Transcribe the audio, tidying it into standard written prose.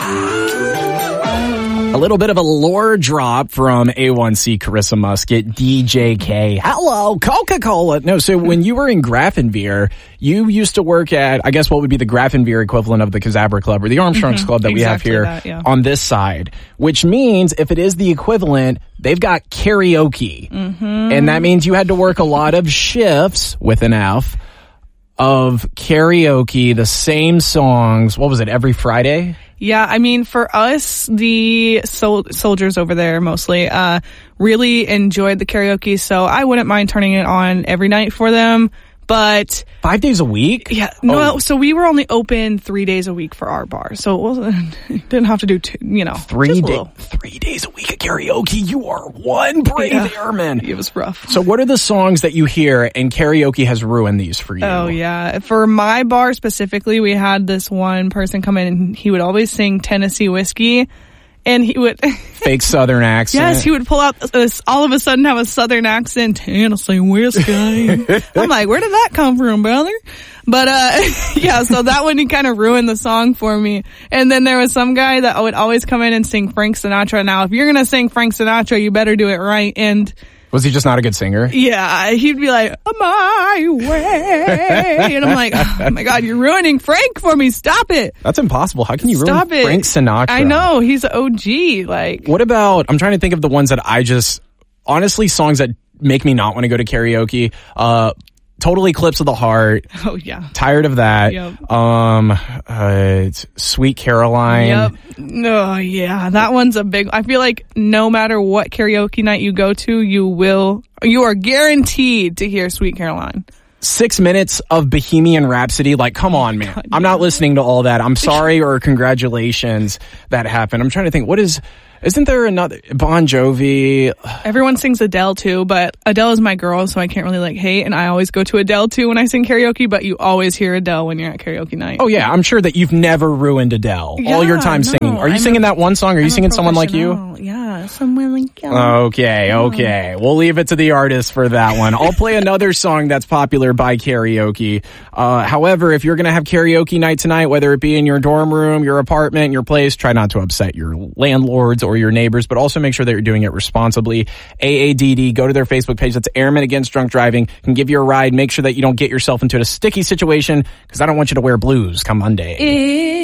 A little bit of a lore drop from A1C Carissa Musket, DJK. Hello, Coca-Cola. No, so when you were in Grafenveer, you used to work at, I guess, what would be the Grafenveer equivalent of the Kazabra Club or the Armstrongs Club that Exactly we have here that, yeah. on this side, which means if it is the equivalent, they've got karaoke. And that means you had to work a lot of shifts with an F of karaoke, the same songs. What was it, every Friday? Yeah, I mean, for us, the soldiers over there mostly really enjoyed the karaoke, so I wouldn't mind turning it on every night for them. But 5 days a week? yeah, no. So we were only open 3 days a week for our bar, so it wasn't. Didn't have to do 3 days a week of karaoke. You are one brave airman. It was rough. So what are the songs that you hear and karaoke has ruined these for you? Oh yeah, for my bar specifically, we had this one person come in and he would always sing Tennessee Whiskey. And he would fake Southern accent. Yes, he would pull out all of a sudden have a Southern accent. Tennessee whiskey. I'm like, where did that come from, brother? But yeah, so that one he kind of ruined the song for me. And then there was some guy that would always come in and sing Frank Sinatra. Now, if you're gonna sing Frank Sinatra, you better do it right. And was he just not a good singer? yeah, he'd be like, my way. And I'm like, oh my God, you're ruining Frank for me. Stop it. That's impossible. How can you ruin Stop it. Frank Sinatra? I know. He's an OG. Like, what about, I'm trying to think of the ones that I just, honestly, songs that make me not want to go to karaoke. Total Eclipse of the Heart. oh yeah. Tired of that. Yep. Sweet Caroline. Yep. Oh yeah, that one's a big. I feel like no matter what karaoke night you go to, you are guaranteed to hear Sweet Caroline. 6 minutes of Bohemian Rhapsody. Like, come on, man. God, I'm not listening to all that. I'm sorry or congratulations that happened. I'm trying to think, isn't there another Bon Jovi? Everyone sings Adele too, but Adele is my girl, so I can't really hate. And I always go to Adele too when I sing karaoke, but you always hear Adele when you're at karaoke night. Oh yeah, I'm sure that you've never ruined Adele all your time singing. Are you singing that one song? Are you singing Someone Like You? Yeah, Someone Like You. Okay. We'll leave it to the artist for that one. I'll play another song that's popular by karaoke. However, if you're going to have karaoke night tonight, whether it be in your dorm room, your apartment, your place, try not to upset your landlords or your neighbors, but also make sure that you're doing it responsibly. AADD, go to their Facebook page. That's Airmen Against Drunk Driving. Can give you a ride. Make sure that you don't get yourself into a sticky situation because I don't want you to wear blues come Monday.